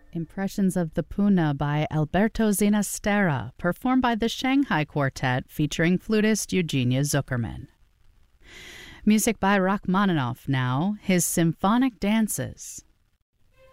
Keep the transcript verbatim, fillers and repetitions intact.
Impressions of the Puna by Alberto Zinastera, performed by the Shanghai Quartet featuring flutist Eugenia Zuckerman. Music by Rachmaninoff now, his Symphonic Dances.